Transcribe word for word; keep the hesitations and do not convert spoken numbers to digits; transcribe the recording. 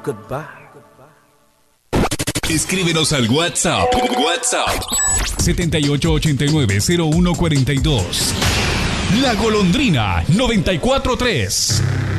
Goodbye. Escríbenos al WhatsApp. WhatsApp. setenta y ocho ochenta y nueve cero uno cuarenta y dos. La Golondrina noventa y cuatro tres.